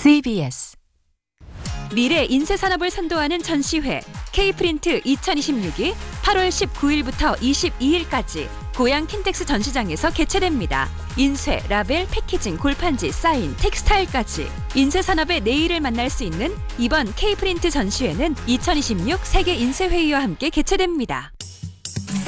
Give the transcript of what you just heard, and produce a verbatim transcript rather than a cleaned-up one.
씨비에스 미래 인쇄산업을 선도하는 전시회 K프린트 이천이십육이 팔월 십구일부터 이십이일까지 고양 킨텍스 전시장에서 개최됩니다. 인쇄, 라벨, 패키징, 골판지, 사인, 텍스타일까지 인쇄산업의 내일을 만날 수 있는 이번 K프린트 전시회는 이천이십육 세계 인쇄회의와 함께 개최됩니다.